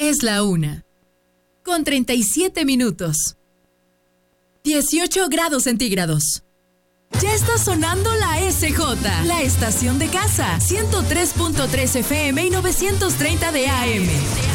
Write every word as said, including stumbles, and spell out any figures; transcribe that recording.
Es la una, con treinta y siete minutos. dieciocho grados centígrados. Ya está sonando la S J, la estación de casa, ciento tres punto tres F M y novecientos treinta de A M.